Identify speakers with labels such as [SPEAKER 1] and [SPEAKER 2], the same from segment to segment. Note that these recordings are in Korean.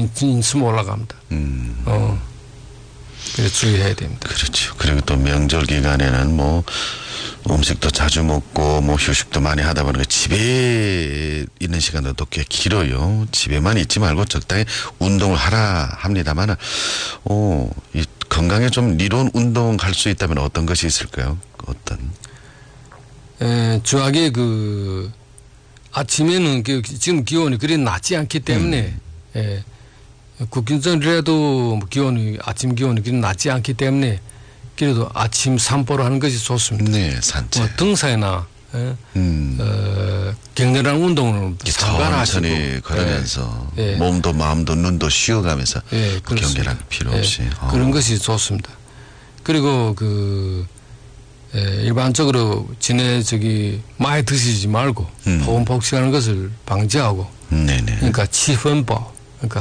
[SPEAKER 1] 인수 올라갑니다. 그래서 주의해야 됩니다.
[SPEAKER 2] 그렇죠. 그리고 또 명절 기간에는 뭐 음식도 자주 먹고 뭐 휴식도 많이 하다 보니까 집에 있는 시간도 꽤 길어요. 집에만 있지 말고 적당히 운동을 하라 합니다만, 이 건강에 좀 이로운 운동 갈 수 있다면 어떤 것이 있을까요? 어떤?
[SPEAKER 1] 주하게 아침에는 지금 기온이 그리 낮지 않기 때문에, 국균선이라도 아침 기온이 그리 낮지 않기 때문에 그래도 아침 산보를 하는 것이 좋습니다.
[SPEAKER 2] 네, 산책.
[SPEAKER 1] 등산이나 격렬한 운동을 상관하시고
[SPEAKER 2] 천천히 걸으면서 몸도 마음도 눈도 쉬어가면서 격렬한 필요 없이
[SPEAKER 1] 그런 것이 좋습니다. 그리고 일반적으로 많이 드시지 말고 포근복식하는 것을 방지하고, 그러니까 치분법, 그러니까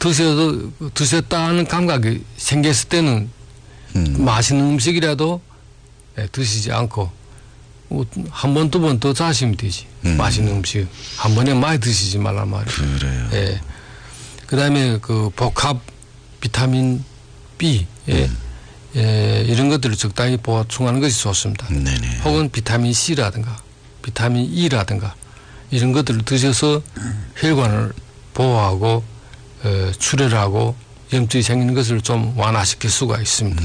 [SPEAKER 1] 드셨다는 감각이 생겼을 때는 맛있는 음식이라도 드시지 않고 한 번, 두 번 더 자시면 되지. 맛있는 음식 한 번에 많이 드시지 말란 말이에요.
[SPEAKER 2] 그래요.
[SPEAKER 1] 그다음에 복합 비타민 B, 이런 것들을 적당히 보충하는 것이 좋습니다.
[SPEAKER 2] 네네.
[SPEAKER 1] 혹은 비타민 C라든가 비타민 E라든가 이런 것들을 드셔서 혈관을 보호하고 출혈하고 염증이 생기는 것을 좀 완화시킬 수가 있습니다.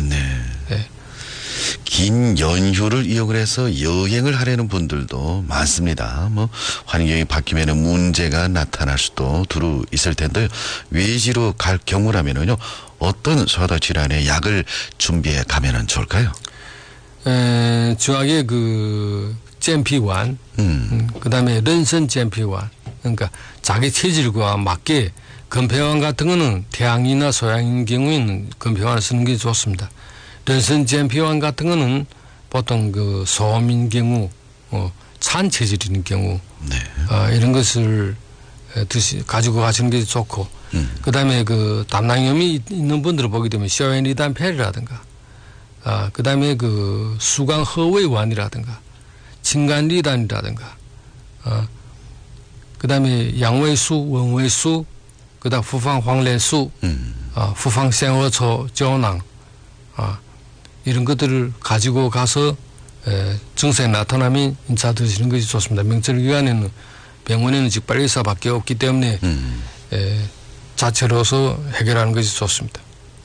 [SPEAKER 2] 긴 연휴를 이용을 해서 여행을 하려는 분들도 많습니다. 뭐 환경이 바뀌면 문제가 나타날 수도 두루 있을 텐데요. 외지로 갈 경우라면은요, 어떤 소화도 질환의 약을 준비해 가면은 좋을까요?
[SPEAKER 1] 주하게 젠피완, 그다음에 런선 젠피완, 그러니까 자기 체질과 맞게 건폐환 같은 거는 태양이나 소양인 경우에는 건폐환을 쓰는 게 좋습니다. 런선 젠피완 같은 거는 보통 소음인 경우, 찬 체질인 경우, 이런 것을 가지고 가시는 게 좋고, 그다음에 담낭염이 있는 분들을 보게 되면 쇼엔리단펠이라든가, 그다음에 수강 허웨이완이라든가, 진간리단이라든가, 그다음에 양외수, 원외수, 그다음 후방 황래수, 후방 생어초胶囊, 이런 것들을 가지고 가서 증상이 나타나면 인차 드시는 것이 좋습니다. 명절 기간에는 병원에는 직발의사밖에 없기 때문에 자체로서 해결하는 것이 좋습니다.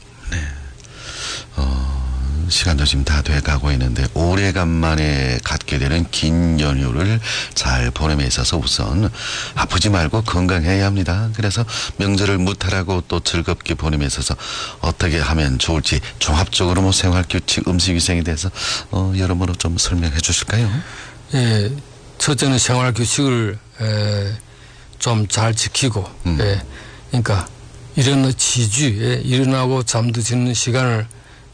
[SPEAKER 2] 시간도 지금 다 돼가고 있는데 오래간만에 갖게 되는 긴 연휴를 잘 보냄에 있어서 우선 아프지 말고 건강해야 합니다. 그래서 명절을 무탈하고 또 즐겁게 보냄에 있어서 어떻게 하면 좋을지 종합적으로 생활규칙, 음식위생에 대해서 여러모로 좀 설명해 주실까요?
[SPEAKER 1] 첫째는 생활규칙을 좀 잘 지키고, 그러니까 일어나고 잠드시는 시간을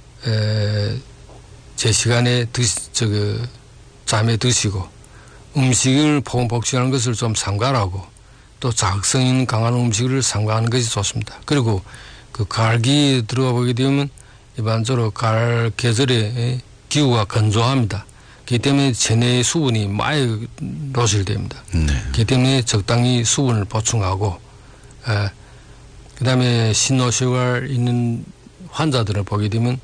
[SPEAKER 1] 제 시간에 잠에 드시고, 음식을 포근복식하는 것을 좀 삼가하고, 또 자극성 있는 강한 음식을 삼가하는 것이 좋습니다. 그리고 가을기 들어가 보게 되면 일반적으로 가을 계절에 기후가 건조합니다. 그렇기 때문에 체내의 수분이 많이 노출됩니다. 그렇기 때문에 적당히 수분을 보충하고, 그다음에 신노쇠발 있는 환자들을 보게 되면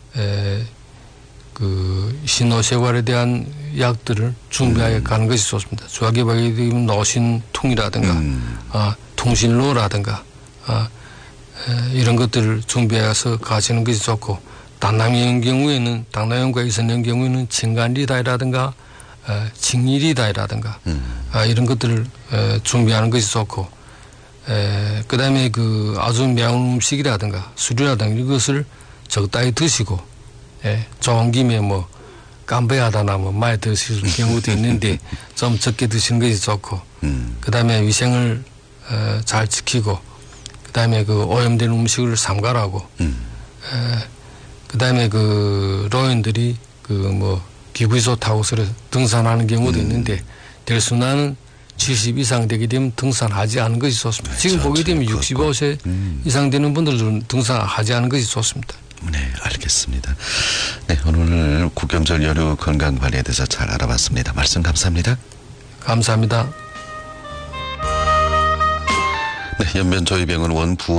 [SPEAKER 1] 신노쇠발에 대한 약들을 준비하여 가는 것이 좋습니다. 주하게 보게 되면 노신통이라든가, 통신로라든가, 이런 것들을 준비해서 가시는 것이 좋고, 당낭염 경우에는, 당낭염과 이선염 경우에는 진간리다이라든가, 징리다이라든가, 이런 것들을 준비하는 것이 좋고, 그 다음에 아주 매운 음식이라든가, 술이라든가 이것을 적당히 드시고, 좋은 김에 깜배하다나 많이 드실 경우도 있는데, 좀 적게 드시는 것이 좋고, 그 다음에 위생을 잘 지키고, 그 다음에 오염된 음식을 삼가라고, 그 다음에 노인들이 기분이 좋다고 해서 등산하는 경우도 있는데, 대순환은 70 이상 되게 되면 등산하지 않은 것이 좋습니다. 지금 보게 되면 65세 이상 되는 분들은 등산하지 않은 것이 좋습니다.
[SPEAKER 2] 네, 알겠습니다. 네, 오늘 국경절 연휴 건강관리에 대해서 잘 알아봤습니다. 말씀 감사합니다.
[SPEAKER 1] 감사합니다.
[SPEAKER 2] 네, 연변조이병원 원부